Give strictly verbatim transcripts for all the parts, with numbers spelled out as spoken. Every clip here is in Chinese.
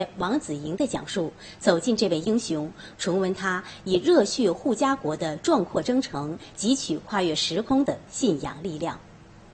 王子莹的讲述，走进这位英雄，重温他以热血护家国的壮阔征程，汲取跨越时空的信仰力量。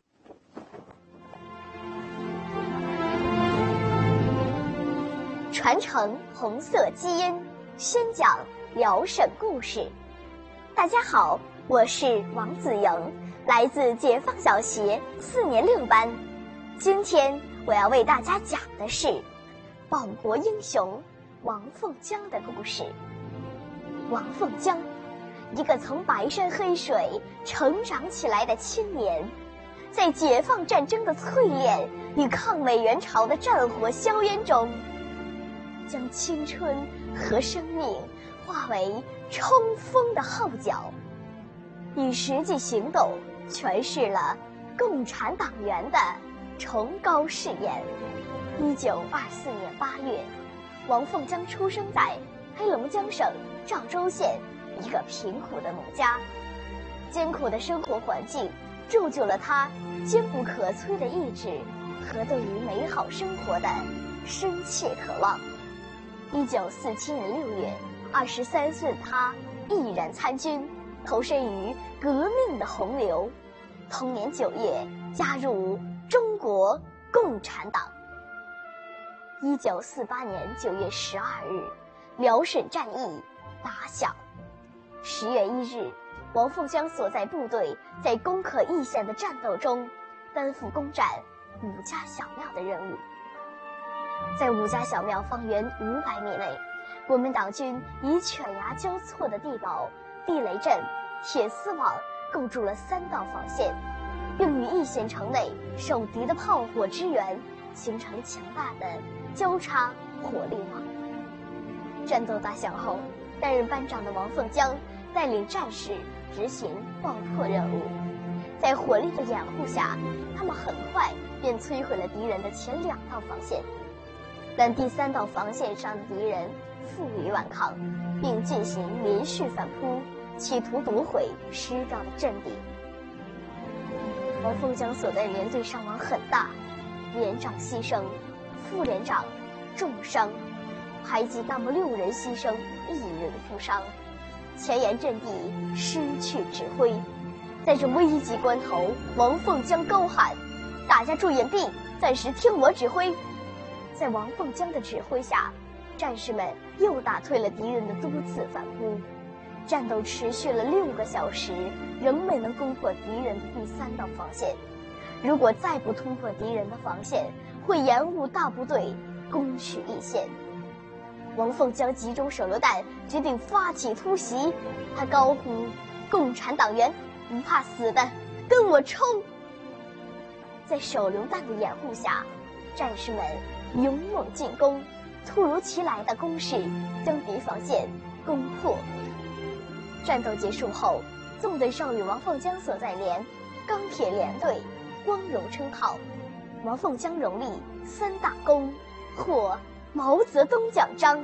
传承红色基因，宣讲辽沈故事。大家好，我是王子莹，来自解放小学四年六班。今天我要为大家讲的是报国英雄王凤江的故事。王凤江，一个从白山黑水成长起来的青年，在解放战争的淬炼与抗美援朝的战火硝烟中，将青春和生命化为冲锋的号角，以实际行动诠释了共产党员的崇高誓言。一九二四年八月，王凤江出生在黑龙江省赵州县一个贫苦的农家。艰苦的生活环境铸就了他坚不可摧的意志和对于美好生活的深切渴望。一九四七年六月，二十三岁的他毅然参军，投身于革命的洪流。同年九月，加入中国共产党。一九四八年九月十二日，辽沈战役打响。十月一日，王凤江所在部队在攻克易县的战斗中，担负攻占五家小庙的任务。在五家小庙方圆五百米内，国民党军以犬牙交错的地堡、地雷阵、铁丝网构筑了三道防线，并于易县城内受敌的炮火支援，形成强大的交叉火力网。战斗打响后，担任班长的王凤江带领战士执行爆破任务。在火力的掩护下，他们很快便摧毁了敌人的前两道防线。但第三道防线上的敌人负隅顽抗，并进行连续反扑，企图夺回失掉的阵地。王凤江所在连队伤亡很大，连长牺牲，副连长重伤，排级干部六人牺牲，一人负伤，前沿阵地失去指挥。在这危急关头，王凤江高喊：“大家注眼病，暂时听我指挥。”在王凤江的指挥下，战士们又打退了敌人的多次反扑。战斗持续了六个小时，仍没能攻破敌人的第三道防线。如果再不突破敌人的防线，会延误大部队攻取易县。王凤江集中手榴弹，决定发起突袭。他高呼：“共产党员不怕死的，跟我冲！”在手榴弹的掩护下，战士们勇猛进攻，突如其来的攻势将敌防线攻破。战斗结束后，纵队授予王凤江所在连钢铁连队光荣称号。王凤江荣立三大功，获毛泽东奖章。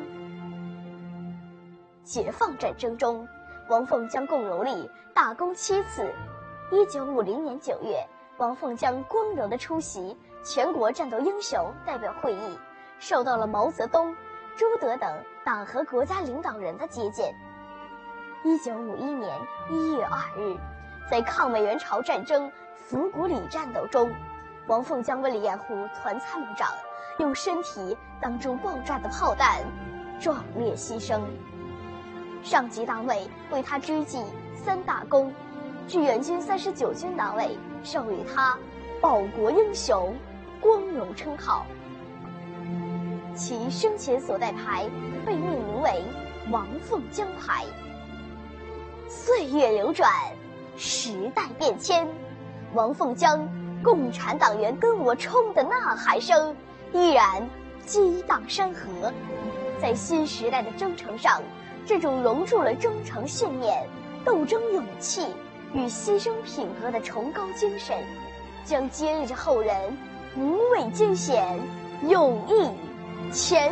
解放战争中，王凤江共荣立大功七次。一九五零年九月，王凤江光荣地出席全国战斗英雄代表会议，受到了毛泽东、朱德等党和国家领导人的接见。一九五一年一月二日，在抗美援朝战争福古里战斗中，王凤江为了掩护团参谋长，用身体挡住爆炸的炮弹，壮烈牺牲。上级党委为他追记三大功，志愿军三十九军党委授予他报国英雄光荣称号。其生前所带牌被命名为王凤江牌。岁月流转，时代变迁，王凤江共产党员跟我冲的呐喊声依然激荡山河。在新时代的征程上，这种融入了忠诚信念、斗争勇气与牺牲品格的崇高精神，将接着后人无畏艰险，勇毅前